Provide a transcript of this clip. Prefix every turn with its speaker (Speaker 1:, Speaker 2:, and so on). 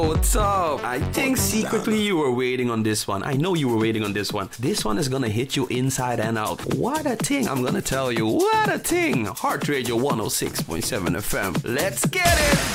Speaker 1: What's up? I think secretly you were waiting on this one. I know you were waiting on this one. This one is gonna hit you inside and out. What a thing, I'm gonna tell you. What a thing. Heart Radio 106.7 FM. Let's get it!